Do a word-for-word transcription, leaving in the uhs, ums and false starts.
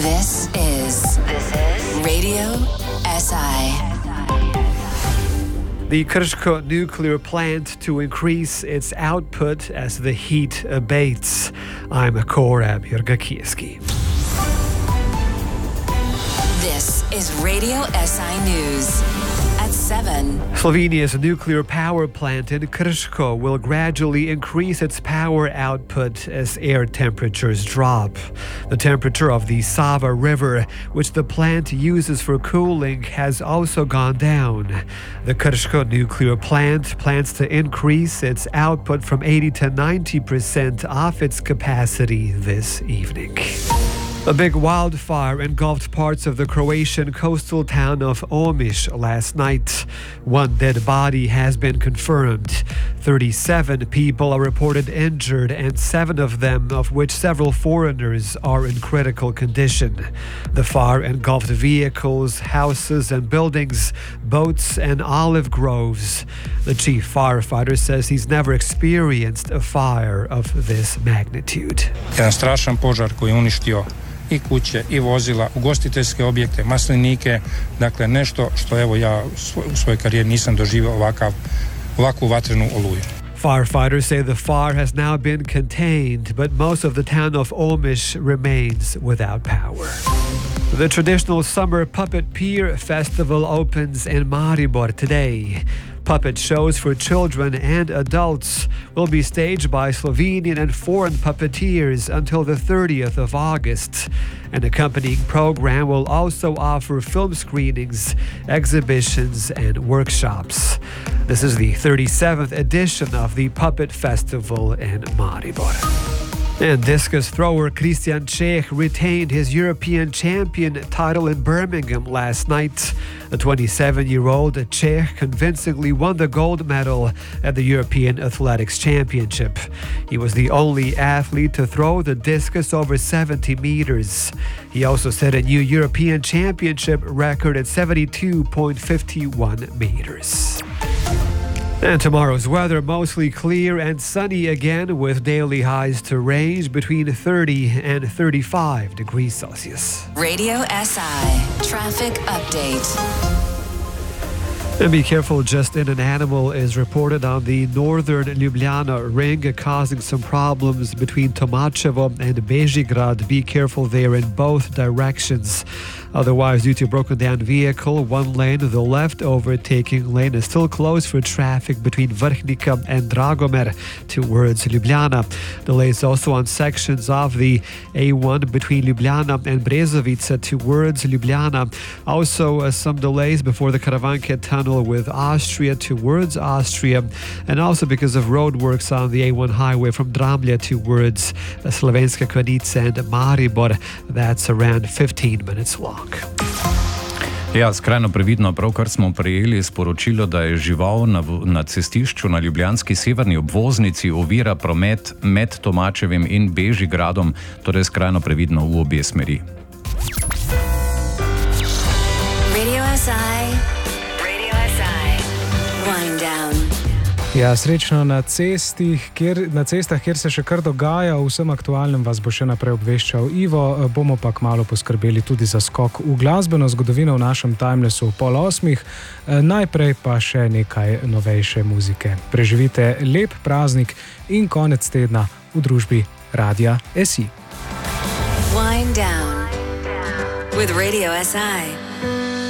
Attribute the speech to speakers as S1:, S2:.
S1: This is This is Radio S I.
S2: The Krško nuclear plant to increase its output as the heat abates. I'm Korab Jurgakieski.
S1: This is Radio S I News at seven.
S2: Slovenia's nuclear power plant in Krško will gradually increase its power output as air temperatures drop. The temperature of the Sava River, which the plant uses for cooling, has also gone down. The Krško nuclear plant plans to increase its output from eighty to ninety percent of its capacity this evening. A big wildfire engulfed parts of the Croatian coastal town of Omiš last night. One dead body has been confirmed. thirty-seven people are reported injured, and seven of them, of which several foreigners, are in critical condition. The fire engulfed vehicles, houses and buildings, boats and olive groves. The chief firefighter says he's never experienced a fire of this magnitude.
S3: Jedan strašan požar koji je uništio i kuće, i vozila, ugostiteljske objekte, maslinike, dakle nešto što evo ja u svojoj karijeri nisam doživio ovakav, ovakvu vatrenu oluju.
S2: Firefighters say the fire has now been contained, but most of the town of Omiš remains without power. The traditional summer puppet pier festival opens in Maribor today. Puppet shows for children and adults will be staged by Slovenian and foreign puppeteers until the thirtieth of August. An accompanying program will also offer film screenings, exhibitions and workshops. This is the thirty-seventh edition of the Puppet Festival in Maribor. And discus thrower Christian Čeh retained his European champion title in Birmingham last night. The twenty-seven-year-old Čeh convincingly won the gold medal at the European Athletics Championship. He was the only athlete to throw the discus over seventy meters. He also set a new European Championship record at seventy-two point five one meters. And tomorrow's weather, mostly clear and sunny again, with daily highs to range between thirty and thirty-five degrees Celsius.
S1: Radio S I Traffic Update.
S2: And be careful, just in an animal is reported on the northern Ljubljana ring, causing some problems between Tomačevo and Bežigrad. Be careful there in both directions. Otherwise, due to a broken down vehicle, one lane, the left overtaking lane, is still closed for traffic between Vrhnika and Dragomer towards Ljubljana. Delays also on sections of the A one between Ljubljana and Brezovica towards Ljubljana. Also, uh, some delays before the Karavanke tunnel with Austria towards Austria, and also because of roadworks on the A one highway from Dramlje towards uh, Slovenska Konjica and Maribor. That's around fifteen minutes long.
S4: Ja, skrajno previdno, pravkar smo prejeli sporočilo, da je žival na, na cestišču na ljubljanski severni obvoznici ovira promet med Tomačevim in Bežigradom, torej skrajno previdno v obje smeri.
S1: Radio S I, Radio S I, Wind Down.
S5: Ja, srečno na, cestih, kjer, na cestah, kjer se še kar dogaja. O vsem aktualnem vas bo še naprej obveščal Ivo. Bomo pa kmalu poskrbeli tudi za skok v glasbeno zgodovino v našem Timelesu pol osmih. Najprej pa še nekaj novejše muzike. Preživite lep praznik in konec tedna v družbi Radia S I.
S1: Wind Down with Radio S I.